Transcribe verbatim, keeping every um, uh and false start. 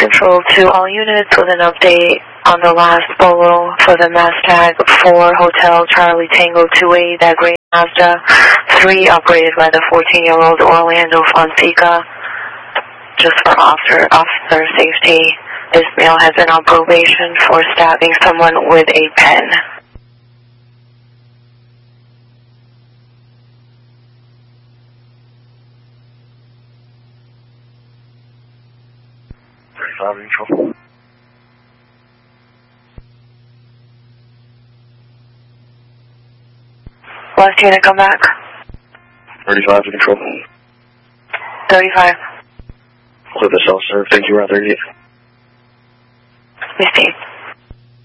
Control to all units with an update on the last Bolo for the mass tag four Hotel Charlie Tango two eight, that gray Mazda three operated by the fourteen-year-old Orlando Fonseca. Just for officer, officer safety, this male has been on probation for stabbing someone with a pen. thirty-five control. Last unit, come back. thirty-five to control. thirty-five. Clip this officer. Thank you, Route thirty-eight. Receive.